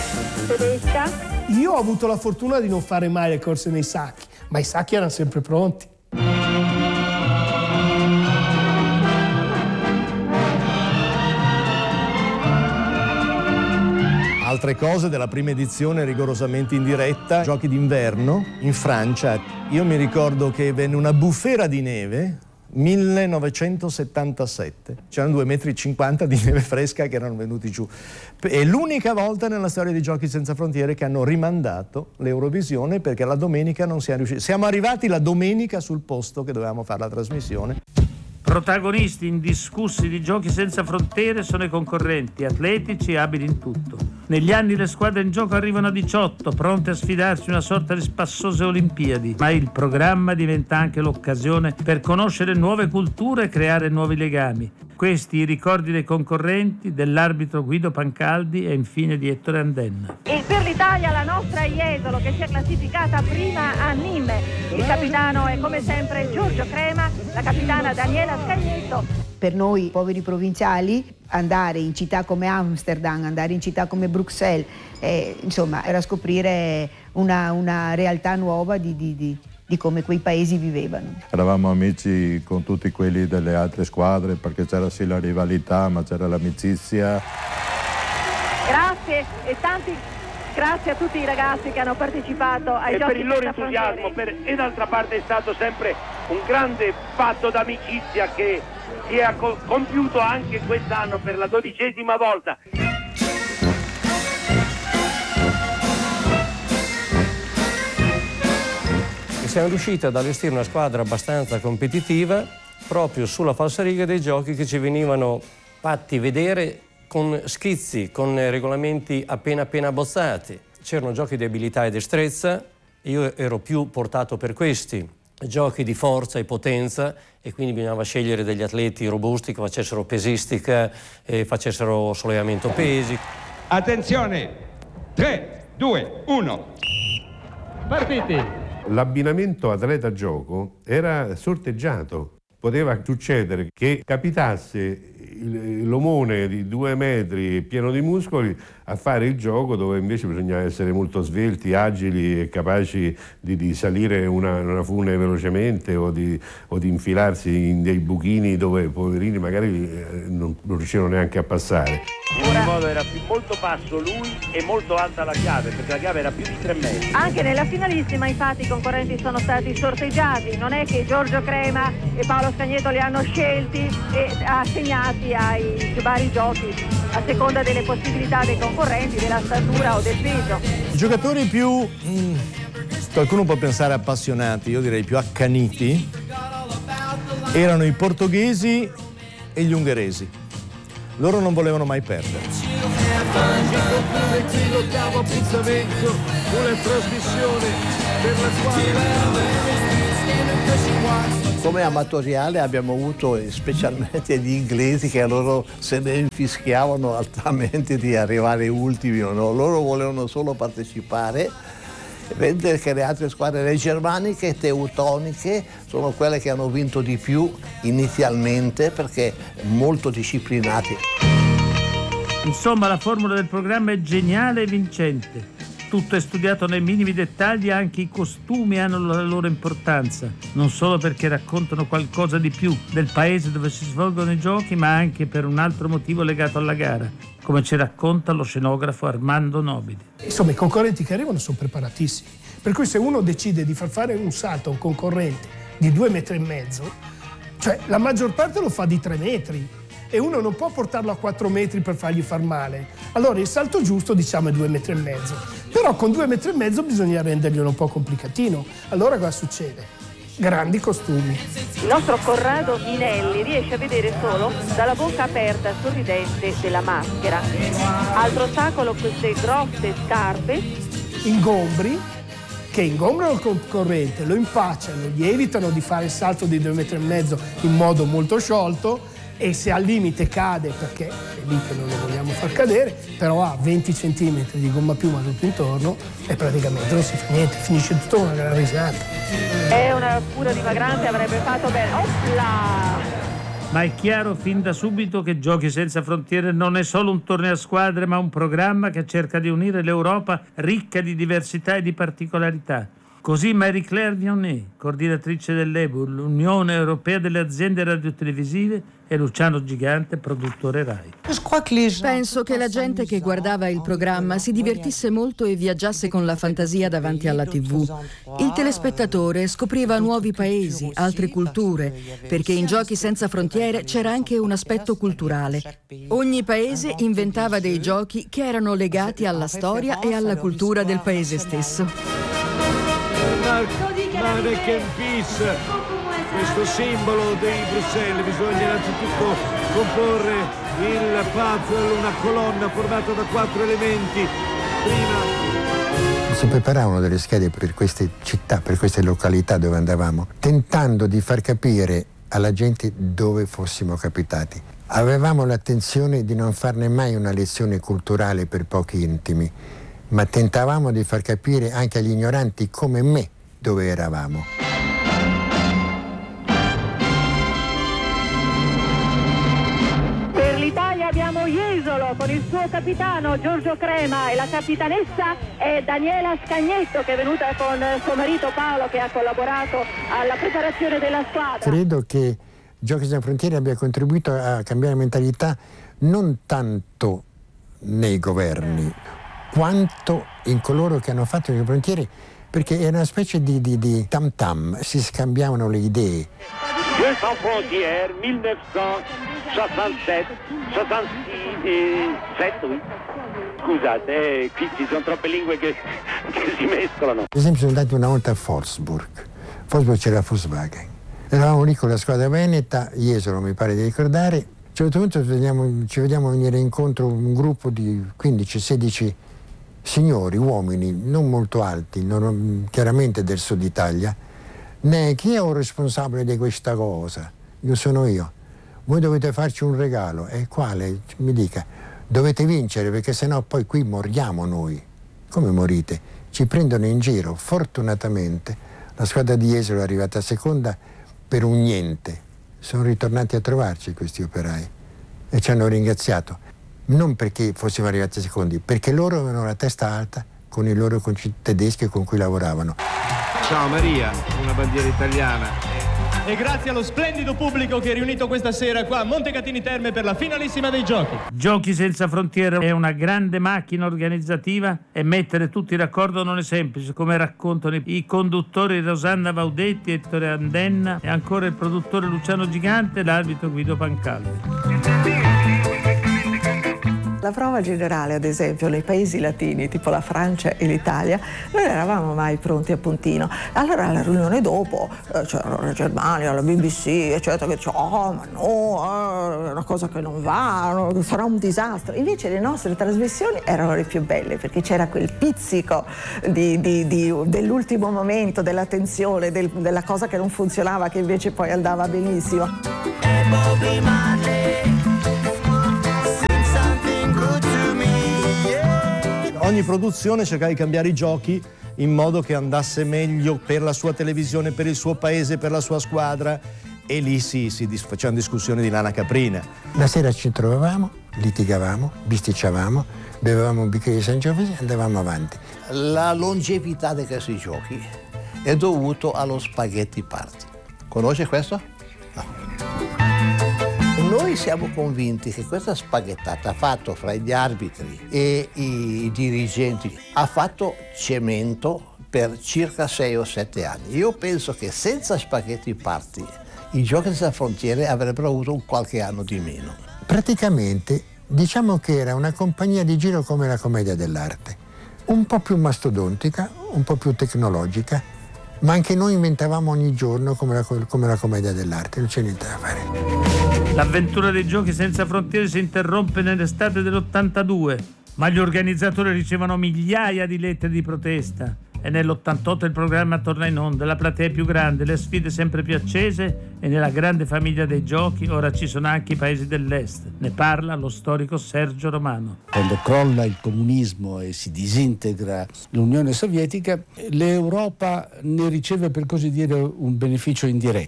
tedesca. Io ho avuto la fortuna di non fare mai le corse nei sacchi, ma i sacchi erano sempre pronti. Altre cose della prima edizione rigorosamente in diretta, giochi d'inverno in Francia. Io mi ricordo che venne una bufera di neve, 1977. C'erano 2,50 metri di neve fresca che erano venuti giù. È l'unica volta nella storia di Giochi Senza Frontiere che hanno rimandato l'Eurovisione perché la domenica non siamo riusciti. Siamo arrivati la domenica sul posto che dovevamo fare la trasmissione. Protagonisti indiscussi di Giochi Senza Frontiere sono i concorrenti, atletici e abili in tutto. Negli anni le squadre in gioco arrivano a 18, pronte a sfidarsi una sorta di spassose Olimpiadi. Ma il programma diventa anche l'occasione per conoscere nuove culture e creare nuovi legami. Questi i ricordi dei concorrenti, dell'arbitro Guido Pancaldi e infine di Ettore Andenna. E per l'Italia la nostra Jesolo che si è classificata prima a Nîmes. Il capitano è come sempre Giorgio Crema, la capitana Daniela Scagnetto. Per noi poveri provinciali andare in città come Amsterdam, andare in città come Bruxelles, insomma era scoprire una realtà nuova di come quei paesi vivevano. Eravamo amici con tutti quelli delle altre squadre perché c'era sì la rivalità ma c'era l'amicizia. Grazie e tanti grazie a tutti i ragazzi che hanno partecipato ai Giochi per il loro entusiasmo e d'altra parte è stato sempre un grande patto d'amicizia che si è compiuto anche quest'anno per la 12ª volta. Siamo riusciti ad allestire una squadra abbastanza competitiva proprio sulla falsariga dei giochi che ci venivano fatti vedere con schizzi, con regolamenti appena abbozzati. C'erano giochi di abilità e destrezza, io ero più portato per questi, giochi di forza e potenza, e quindi bisognava scegliere degli atleti robusti che facessero pesistica e facessero sollevamento pesi. Attenzione! 3, 2, 1. Partiti! L'abbinamento atleta-gioco era sorteggiato. Poteva succedere che capitasse l'omone di 2 metri pieno di muscoli a fare il gioco dove invece bisognava essere molto svelti, agili e capaci di salire una fune velocemente o di infilarsi in dei buchini dove poverini magari non riuscivano neanche a passare. In ogni modo era molto basso lui e molto alta la chiave, perché la chiave era più di 3 metri. Anche nella finalissima infatti i concorrenti sono stati sorteggiati, non è che Giorgio Crema e Paolo Scagneto li hanno scelti e assegnati ai vari giochi a seconda delle possibilità dei concorrenti, della statura o del peso. I giocatori più, qualcuno può pensare appassionati, io direi più accaniti, erano i portoghesi e gli ungheresi. Loro non volevano mai perdere. Una trasmissione per la Come amatoriale abbiamo avuto specialmente gli inglesi che loro se ne infischiavano altamente di arrivare ultimi o no. Loro volevano solo partecipare, mentre che le altre squadre, le germaniche e teutoniche, sono quelle che hanno vinto di più inizialmente perché molto disciplinati. Insomma, la formula del programma è geniale e vincente. Tutto è studiato nei minimi dettagli, anche i costumi hanno la loro importanza, non solo perché raccontano qualcosa di più del paese dove si svolgono i giochi, ma anche per un altro motivo legato alla gara, come ci racconta lo scenografo Armando Nobili. Insomma, i concorrenti che arrivano sono preparatissimi, per cui se uno decide di far fare un salto a un concorrente di 2,5 metri, cioè la maggior parte lo fa di 3 metri, e uno non può portarlo a 4 metri per fargli far male. Allora il salto giusto diciamo è 2,5 metri. Però con 2,5 metri bisogna renderglielo un po' complicatino. Allora cosa succede? Grandi costumi. Il nostro Corrado Minelli riesce a vedere solo dalla bocca aperta sorridente della maschera. Altro ostacolo, queste grosse scarpe. Ingombri che ingombrano il concorrente, lo impacciano, gli evitano di fare il salto di 2,5 metri in modo molto sciolto, e se al limite cade, perché è lì che non lo vogliamo far cadere, però ha 20 cm di gomma piuma tutto intorno e praticamente non si fa niente, finisce tutto una gran risata. È una cura dimagrante, avrebbe fatto bene. Opla! Ma è chiaro fin da subito che Giochi senza frontiere non è solo un torneo a squadre, ma un programma che cerca di unire l'Europa ricca di diversità e di particolarità. Così Marie-Claire Vionnet, coordinatrice dell'EBU, l'Unione Europea delle Aziende Radiotelevisive, e Luciano Gigante, produttore Rai. Penso che la gente che guardava il programma si divertisse molto e viaggiasse con la fantasia davanti alla TV. Il telespettatore scopriva nuovi paesi, altre culture, perché in Giochi senza frontiere c'era anche un aspetto culturale. Ogni paese inventava dei giochi che erano legati alla storia e alla cultura del paese stesso. Mannequin Peace, questo simbolo di Bruxelles, bisogna innanzitutto comporre il puzzle, una colonna formata da 4 elementi. Si preparavano delle schede per queste città, per queste località dove andavamo, tentando di far capire alla gente dove fossimo capitati. Avevamo l'attenzione di non farne mai una lezione culturale per pochi intimi, ma tentavamo di far capire anche agli ignoranti come me dove eravamo. Per l'Italia abbiamo Jesolo con il suo capitano Giorgio Crema e la capitanessa è Daniela Scagnetto, che è venuta con suo marito Paolo, che ha collaborato alla preparazione della squadra. Credo che Giochi senza frontiere abbia contribuito a cambiare mentalità non tanto nei governi quanto in coloro che hanno fatto le frontiere, perché era una specie di tam-tam, si scambiavano le idee. Jeux sans frontières, 1967, 67, oui. Scusate, qui ci sono troppe lingue che si mescolano. Per esempio sono andati una volta a Wolfsburg c'era Volkswagen. Eravamo lì con la squadra veneta, Jesolo mi pare di ricordare. A un certo punto ci vediamo venire incontro un gruppo di 15-16 signori, uomini, non molto alti, chiaramente del sud Italia. Chi è un responsabile di questa cosa? Io sono io. Voi dovete farci un regalo. E quale? Mi dica. Dovete vincere, perché sennò poi qui moriamo noi. Come morite? Ci prendono in giro. Fortunatamente la squadra di Jesolo è arrivata seconda per un niente. Sono ritornati a trovarci questi operai e ci hanno ringraziato. Non perché fossimo arrivati secondi, perché loro avevano la testa alta con i loro tedeschi con cui lavoravano. Ciao Maria, una bandiera italiana. E grazie allo splendido pubblico che è riunito questa sera qua a Montecatini Terme per la finalissima dei Giochi. Giochi senza frontiere è una grande macchina organizzativa e mettere tutti d'accordo non è semplice, come raccontano i conduttori Rosanna Vaudetti, Ettore Andenna e ancora il produttore Luciano Gigante e l'arbitro Guido Pancalli. La prova generale, ad esempio, nei paesi latini, tipo la Francia e l'Italia, non eravamo mai pronti a puntino. Allora alla riunione dopo c'era la Germania, la BBC, eccetera, che diceva ma no, è una cosa che non va, sarà un disastro. Invece le nostre trasmissioni erano le più belle, perché c'era quel pizzico dell'ultimo momento, della tensione, della cosa che non funzionava, che invece poi andava benissimo. Ogni produzione cercava di cambiare i giochi in modo che andasse meglio per la sua televisione, per il suo paese, per la sua squadra, e lì si facevano discussioni di lana caprina. La sera ci trovavamo, litigavamo, bisticciavamo, bevevamo un bicchiere di Sangiovese e andavamo avanti. La longevità di questi giochi è dovuto allo spaghetti party. Conosce questo? No. Noi siamo convinti che questa spaghettata fatta fra gli arbitri e i dirigenti ha fatto cemento per circa 6 o 7 anni. Io penso che senza spaghetti party i Giochi senza frontiere avrebbero avuto un qualche anno di meno. Praticamente diciamo che era una compagnia di giro come la commedia dell'arte, un po' più mastodontica, un po' più tecnologica, ma anche noi inventavamo ogni giorno come la commedia dell'arte, non c'è niente da fare. L'avventura dei Giochi senza frontiere si interrompe nell'estate dell'82, ma gli organizzatori ricevono migliaia di lettere di protesta e nell'88 il programma torna in onda, la platea è più grande, le sfide sempre più accese e nella grande famiglia dei Giochi ora ci sono anche i paesi dell'est. Ne parla lo storico Sergio Romano. Quando crolla il comunismo e si disintegra l'Unione Sovietica, l'Europa ne riceve per così dire un beneficio indiretto.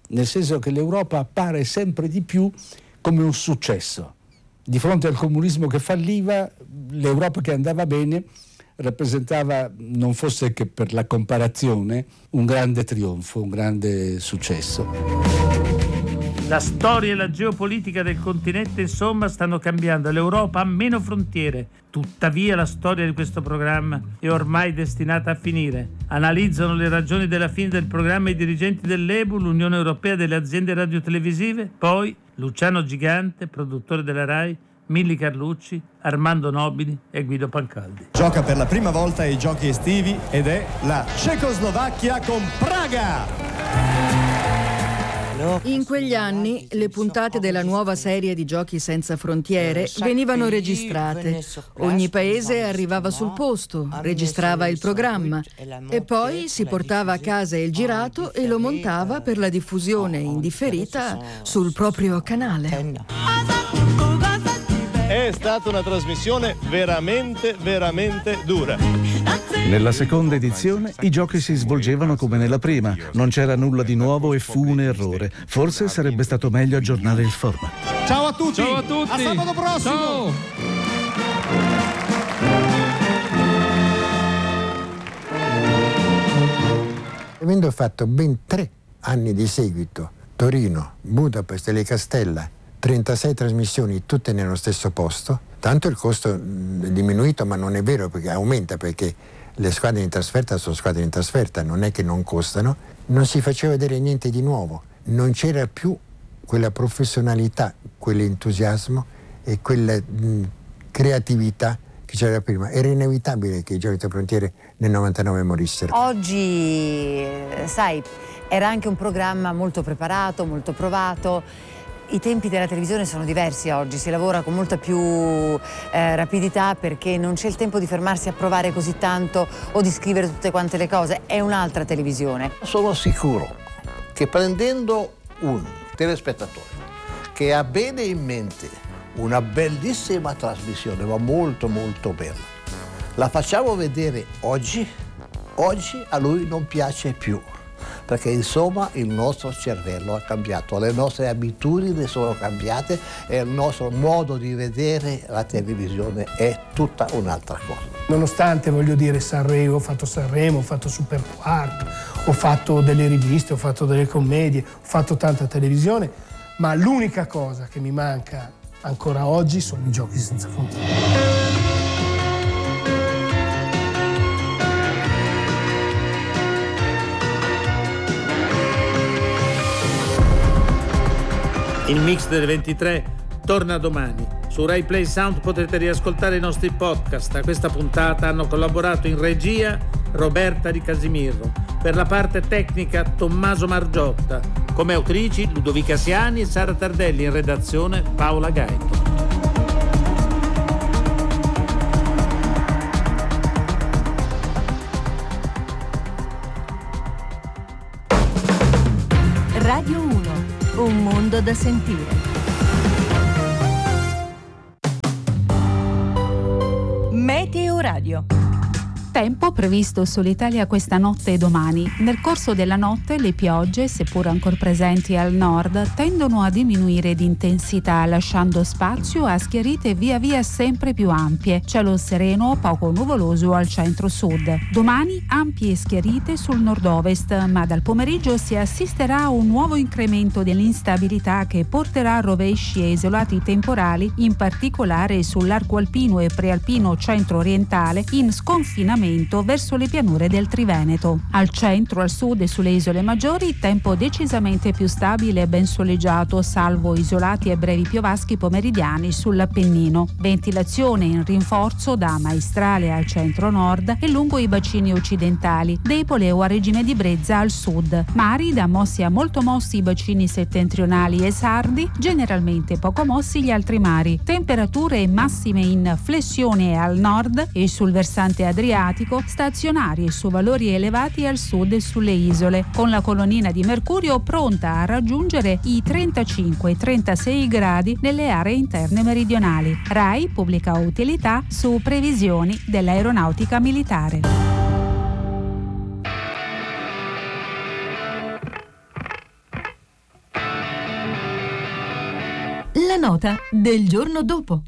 nel senso che l'Europa appare sempre di più come un successo. Di fronte al comunismo che falliva, l'Europa che andava bene rappresentava, non fosse che per la comparazione, un grande trionfo, un grande successo. La storia e la geopolitica del continente, insomma, stanno cambiando. L'Europa ha meno frontiere. Tuttavia la storia di questo programma è ormai destinata a finire. Analizzano le ragioni della fine del programma i dirigenti dell'EBU, l'Unione Europea delle aziende radiotelevisive, poi Luciano Gigante, produttore della RAI, Milly Carlucci, Armando Nobili e Guido Pancaldi. Gioca per la prima volta ai giochi estivi ed è la Cecoslovacchia con Praga. In quegli anni le puntate della nuova serie di Giochi senza frontiere venivano registrate. Ogni paese arrivava sul posto, registrava il programma e poi si portava a casa il girato e lo montava per la diffusione indifferita sul proprio canale. È stata una trasmissione veramente dura. Nella seconda edizione i giochi si svolgevano come nella prima, non c'era nulla di nuovo e fu un errore. Forse sarebbe stato meglio aggiornare il format. Ciao a tutti! Ciao a tutti! A sabato prossimo! Ciao! Avendo fatto ben 3 anni di seguito, Torino, Budapest e Le Castella, 36 trasmissioni tutte nello stesso posto, tanto il costo è diminuito, ma non è vero perché aumenta, perché le squadre in trasferta sono squadre in trasferta, non è che non costano, non si faceva vedere niente di nuovo, non c'era più quella professionalità, quell'entusiasmo e quella creatività che c'era prima. Era inevitabile che i Giochi senza frontiere nel 99 morissero. Oggi, sai, era anche un programma molto preparato, molto provato. I tempi della televisione sono diversi oggi, si lavora con molta più rapidità perché non c'è il tempo di fermarsi a provare così tanto o di scrivere tutte quante le cose, è un'altra televisione. Sono sicuro che prendendo un telespettatore che ha bene in mente una bellissima trasmissione, ma molto bella, la facciamo vedere oggi a lui non piace più. Perché insomma il nostro cervello ha cambiato, le nostre abitudini sono cambiate e il nostro modo di vedere la televisione è tutta un'altra cosa. Nonostante, voglio dire, Sanremo, ho fatto Super Quarto, ho fatto delle riviste, ho fatto delle commedie, ho fatto tanta televisione, ma l'unica cosa che mi manca ancora oggi sono i Giochi senza frontiere. Il mix delle 23 torna domani. Su Rai Play Sound potete riascoltare i nostri podcast. A questa puntata hanno collaborato in regia Roberta Di Casimiro. Per la parte tecnica Tommaso Margiotta. Come autrici Ludovica Siani e Sara Tardelli. In redazione Paola Gaito. Radio 1. Un mondo da sentire. Meteo Radio. Tempo previsto sull'Italia questa notte e domani. Nel corso della notte le piogge, seppur ancora presenti al nord, tendono a diminuire di intensità, lasciando spazio a schiarite via via sempre più ampie. Cielo sereno, poco nuvoloso al centro-sud. Domani ampie schiarite sul nord-ovest, ma dal pomeriggio si assisterà a un nuovo incremento dell'instabilità che porterà a rovesci e isolati temporali, in particolare sull'arco alpino e prealpino centro-orientale, in sconfinamento verso le pianure del Triveneto. Al centro, al sud e sulle isole maggiori tempo decisamente più stabile e ben soleggiato, salvo isolati e brevi piovaschi pomeridiani sull'Appennino. Ventilazione in rinforzo da Maestrale al centro-nord e lungo i bacini occidentali, debole o a regime di brezza al sud. Mari da mossi a molto mossi i bacini settentrionali e sardi, generalmente poco mossi gli altri mari. Temperature massime in flessione al nord e sul versante adriatico, stazionarie su valori elevati al sud e sulle isole, con la colonnina di mercurio pronta a raggiungere i 35-36 gradi nelle aree interne meridionali. RAI pubblica utilità su previsioni dell'aeronautica militare. nota del giorno dopo.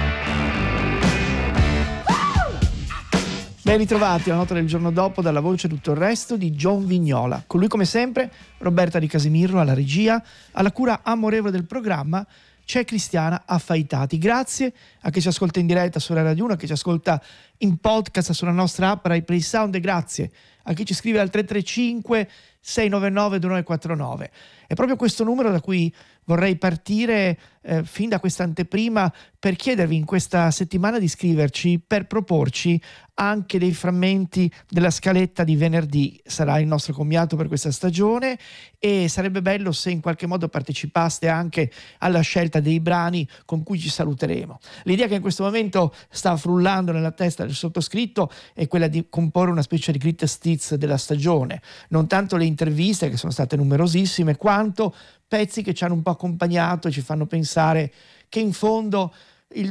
Ben ritrovati alla nota del giorno dopo dalla voce Tutto il resto di John Vignola. Con lui come sempre Roberta Di Casimiro alla regia, alla cura amorevole del programma c'è Cristiana Affaitati. Grazie a chi ci ascolta in diretta sulla Radio 1, a chi ci ascolta in podcast sulla nostra app Rai Play Sound, e grazie a chi ci scrive al 335 699 2949. È proprio questo numero da cui vorrei partire fin da questa anteprima per chiedervi in questa settimana di scriverci per proporci anche dei frammenti della scaletta di venerdì. Sarà il nostro commiato per questa stagione e sarebbe bello se in qualche modo partecipaste anche alla scelta dei brani con cui ci saluteremo. L'idea che in questo momento sta frullando nella testa del sottoscritto è quella di comporre una specie di greatest hits della stagione, non tanto le interviste che sono state numerosissime quanto pezzi che ci hanno un po' accompagnato e ci fanno pensare che in fondo il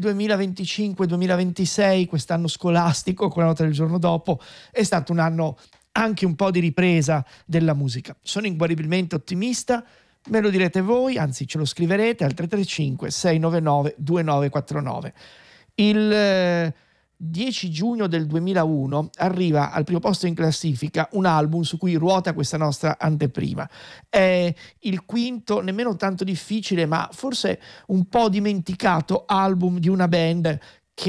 2025-2026, quest'anno scolastico con la nota del giorno dopo, è stato un anno anche un po' di ripresa della musica. Sono inguaribilmente ottimista, me lo direte voi, anzi ce lo scriverete al 335 699 2949. Il 10 giugno del 2001 arriva al primo posto in classifica un album su cui ruota questa nostra anteprima. È il quinto, nemmeno tanto difficile, ma forse un po' dimenticato album di una band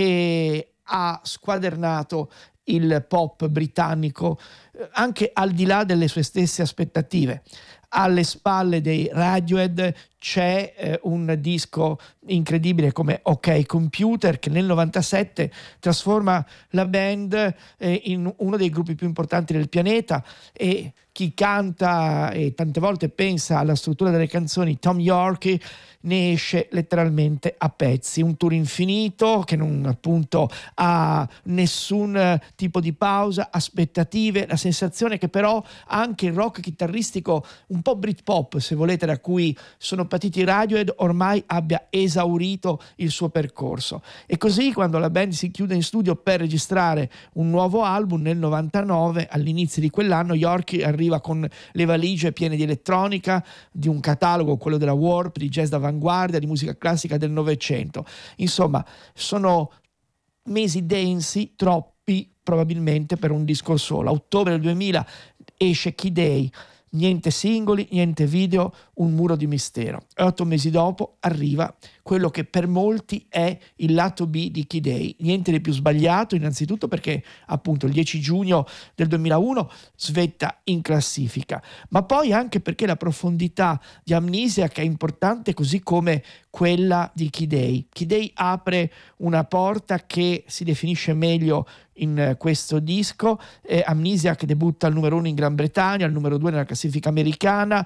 che ha squadernato il pop britannico anche al di là delle sue stesse aspettative. Alle spalle dei Radiohead c'è un disco incredibile come OK Computer, che nel 97 trasforma la band in uno dei gruppi più importanti del pianeta, e chi canta e tante volte pensa alla struttura delle canzoni, Tom York, ne esce letteralmente a pezzi. Un tour infinito che non appunto ha nessun tipo di pausa, aspettative, la sensazione che però anche il rock chitarristico un po' Britpop, se volete, da cui sono partiti i Radiohead, ormai abbia esaurito il suo percorso. E così quando la band si chiude in studio per registrare un nuovo album nel 99, all'inizio di quell'anno York arriva con le valigie piene di elettronica, di un catalogo, quello della Warp, di jazz d'avanguardia, di musica classica del Novecento. Insomma, sono mesi densi, troppi probabilmente per un disco solo. A ottobre del 2000 esce Key Day, niente singoli, niente video, un muro di mistero. E 8 mesi dopo arriva quello che per molti è il lato B di Key Day. Niente di più sbagliato, innanzitutto perché appunto il 10 giugno del 2001 svetta in classifica, ma poi anche perché la profondità di Amnesiac è importante, così come quella di Key Day. Key Day apre una porta che si definisce meglio in questo disco. Amnesiac debutta al numero 1 in Gran Bretagna, al numero 2 nella classifica americana,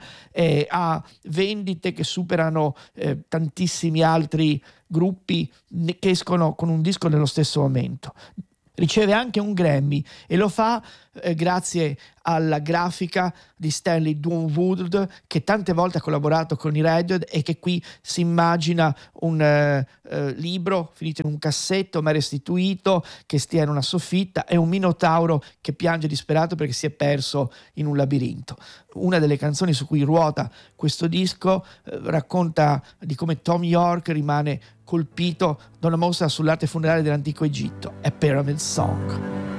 ha vendite che superano tantissimi altri gruppi che escono con un disco nello stesso momento. Riceve anche un Grammy e lo fa grazie alla grafica di Stanley Dunwood, che tante volte ha collaborato con i Radiohead e che qui si immagina un libro finito in un cassetto ma restituito, che stia in una soffitta, e un minotauro che piange disperato perché si è perso in un labirinto. Una delle canzoni su cui ruota questo disco racconta di come Tom York rimane colpito da una mostra sull'arte funeraria dell'antico Egitto. È Pyramid Song.